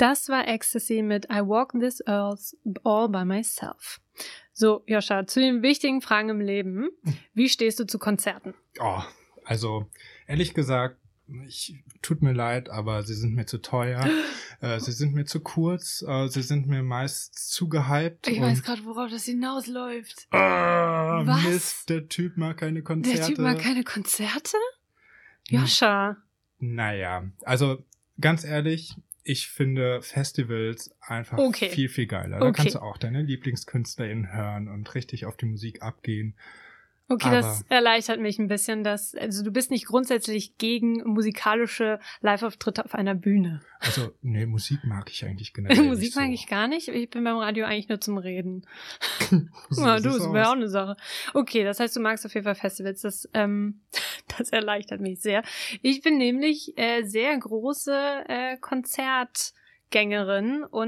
Das war Ecstasy mit I Walk This Earth All By Myself. So, Joscha, zu den wichtigen Fragen im Leben. Wie stehst du zu Konzerten? Oh, also ehrlich gesagt, tut mir leid, aber sie sind mir zu teuer, sie sind mir zu kurz, sie sind mir meist zu gehypt. Ich weiß gerade, worauf das hinausläuft. Was? Mist, der Typ mag keine Konzerte. Der Typ mag keine Konzerte? Joscha. Naja, also ganz ehrlich, ich finde Festivals einfach viel, viel geiler. Da kannst du auch deine Lieblingskünstlerin hören und richtig auf die Musik abgehen. Okay, das erleichtert mich ein bisschen, also du bist nicht grundsätzlich gegen musikalische Live-Auftritte auf einer Bühne. Also, nee, Musik mag ich eigentlich generell Musik mag ich gar nicht. Ich bin beim Radio eigentlich nur zum Reden. Das wäre auch eine Sache. Okay, das heißt, du magst auf jeden Fall Festivals. Das erleichtert mich sehr. Ich bin nämlich sehr große Konzertgängerin und